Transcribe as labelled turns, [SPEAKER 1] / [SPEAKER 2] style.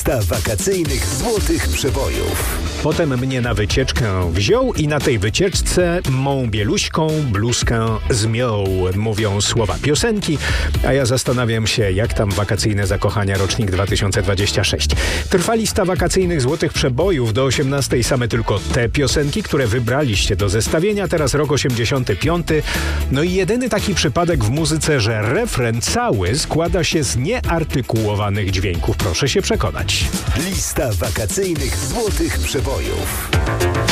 [SPEAKER 1] Lista wakacyjnych złotych przebojów.
[SPEAKER 2] Potem mnie na wycieczkę wziął i na tej wycieczce mą bieluśką bluzkę zmiął. Mówią słowa piosenki, a ja zastanawiam się, jak tam wakacyjne zakochania rocznik 2026. Trwa lista wakacyjnych złotych przebojów do 18. Same tylko te piosenki, które wybraliście do zestawienia. Teraz rok 85. No i jedyny taki przypadek w muzyce, że refren cały składa się z nieartykułowanych dźwięków. Proszę się przekonać.
[SPEAKER 1] Lista wakacyjnych złotych przebojów.